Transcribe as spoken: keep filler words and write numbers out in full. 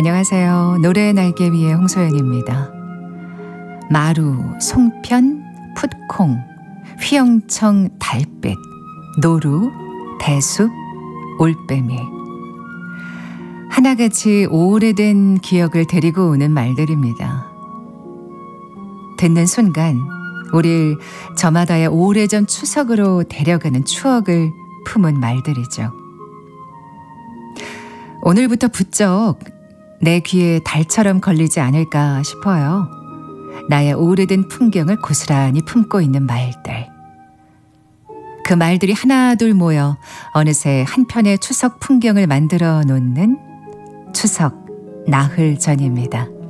안녕하세요. 노래 날개 위의 홍소연입니다. 마루, 송편, 풋콩, 휘영청, 달빛, 노루, 대숲, 올빼미. 하나같이 오래된 기억을 데리고 오는 말들입니다. 듣는 순간 우릴 저마다의 오래전 추석으로 데려가는 추억을 품은 말들이죠. 오늘부터 부쩍 내 귀에 달처럼 걸리지 않을까 싶어요. 나의 오래된 풍경을 고스란히 품고 있는 말들. 그 말들이 하나둘 모여 어느새 한편의 추석 풍경을 만들어 놓는 추석 나흘 전입니다.